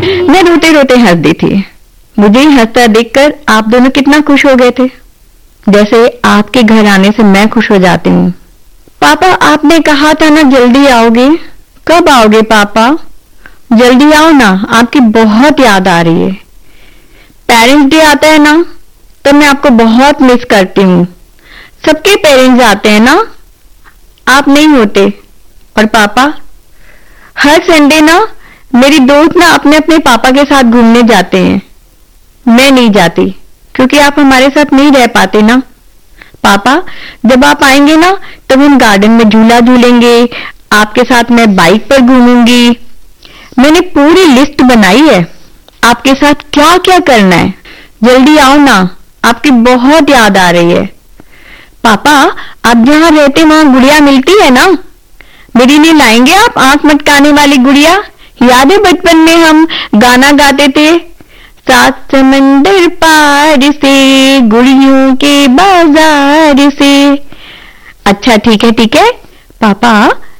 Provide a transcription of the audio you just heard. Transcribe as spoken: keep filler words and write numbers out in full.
मैं रोते रोते हंस दी थी। मुझे ही हंसता देखकर आप दोनों कितना खुश हो गए थे, जैसे आपके घर आने से मैं खुश हो जाती हूँ। पापा, आपने कहा था ना जल्दी आओगे। कब आओगे पापा? जल्दी आओ ना, आपकी बहुत याद आ रही है। पेरेंट्स डे आता है ना, तो मैं आपको बहुत मिस करती हूँ। सबके पेरेंट्स आते हैं ना, आप नहीं होते। और पापा, हर संडे ना मेरी दोस्त ना अपने अपने पापा के साथ घूमने जाते हैं। मैं नहीं जाती क्योंकि आप हमारे साथ नहीं रह पाते ना। पापा, जब आप आएंगे ना तब हम गार्डन में झूला झूलेंगे, आपके साथ मैं बाइक पर घूमूंगी। मैंने पूरी लिस्ट बनाई है, आपके साथ क्या क्या करना है। जल्दी आओ ना, आपकी बहुत याद आ रही है। पापा, आप जहाँ रहते वहां गुड़िया मिलती है ना, मेरे लिए लाएंगे आप आंख मटकाने वाली गुड़िया? याद है बचपन में हम गाना गाते थे, सात समंदर पार से गुड़ियों के बाजार से। अच्छा ठीक है ठीक है पापा,